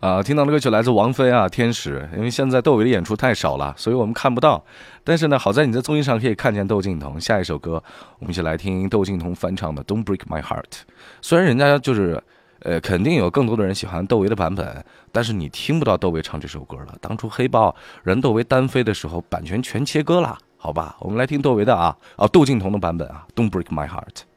听到的歌曲来自王菲啊，《天使》。因为现在窦唯的演出太少了，所以我们看不到。但是呢，好在你在综艺上可以看见窦靖童。下一首歌，我们一起来听窦靖童翻唱的《Don't Break My Heart》。虽然人家就是肯定有更多的人喜欢窦唯的版本，但是你听不到窦唯唱这首歌了。当初黑豹任窦唯单飞的时候，版权全切割了，好吧？我们来听窦唯的窦靖童的版本啊，《Don't Break My Heart》。